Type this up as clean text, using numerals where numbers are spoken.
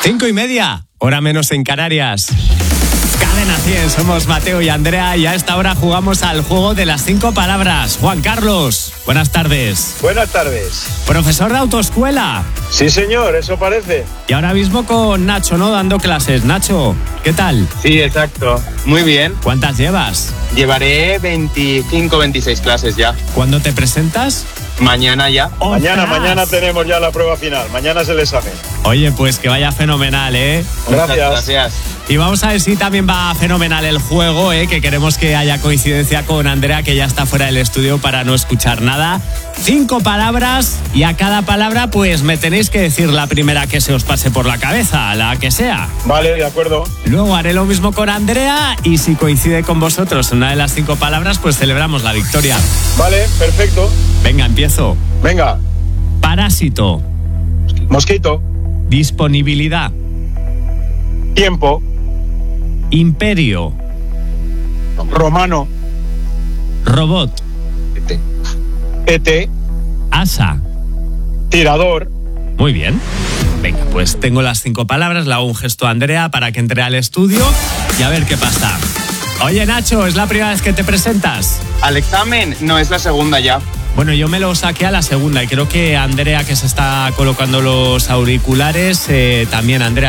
5:30, hora menos en Canarias. Cadena 100, somos Mateo y Andrea y a esta hora jugamos al juego de las 5 palabras. Juan Carlos, buenas tardes. Buenas tardes. Profesor de autoescuela. Sí, señor, eso parece. Y ahora mismo con Nacho, ¿no? Dando clases. Nacho, ¿qué tal? Sí, exacto. Muy bien. ¿Cuántas llevas? Llevaré 25, 26 clases ya. ¿Cuándo te presentas? Mañana ya. Mañana tenemos ya la prueba final. Mañana es el examen. Oye, pues que vaya fenomenal, ¿eh? Gracias. Y vamos a ver si también va fenomenal el juego, que queremos que haya coincidencia con Andrea, que ya está fuera del estudio para no escuchar nada. 5 palabras y a cada palabra pues me tenéis que decir la primera que se os pase por la cabeza, la que sea. Vale, de acuerdo. Luego haré lo mismo con Andrea y si coincide con vosotros una de las 5 palabras, pues celebramos la victoria. Vale, perfecto. Venga, empiezo. Venga. Parásito. Mosquito. Disponibilidad. Tiempo. Imperio. Romano. Robot. ET. Asa. Tirador. Muy bien. Venga, pues tengo las 5 palabras, le hago un gesto a Andrea para que entre al estudio y a ver qué pasa. Oye, Nacho, ¿es la primera vez que te presentas? ¿Al examen? No, es la segunda ya. Bueno, yo me lo saqué a la segunda y creo que Andrea, que se está colocando los auriculares, también, Andrea.